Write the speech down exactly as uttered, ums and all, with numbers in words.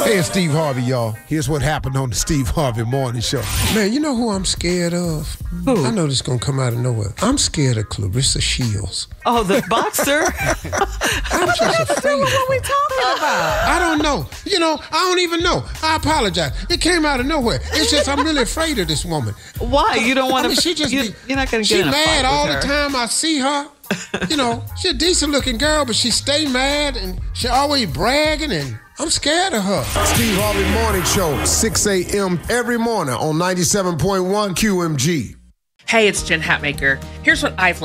Hey, it's Steve Harvey, y'all. Here's what happened on the Steve Harvey Morning Show. Man, you know who I'm scared of? Who? I know this is going to come out of nowhere. I'm scared of Clarissa Shields. Oh, the boxer? I'm just afraid of What are we her. talking about? I don't know. You know, I don't even know. I apologize. It came out of nowhere. It's just I'm really afraid of this woman. Why? You don't want I mean, to... she just you, be, you're not going to she get in a mad fight all with the her. time I see her. You know, she's a decent looking girl, but she stay mad and she always bragging, and I'm scared of her. Steve Harvey Morning Show, six a.m. every morning on ninety-seven point one Q M G. Hey, it's Jen Hatmaker. Here's what I've learned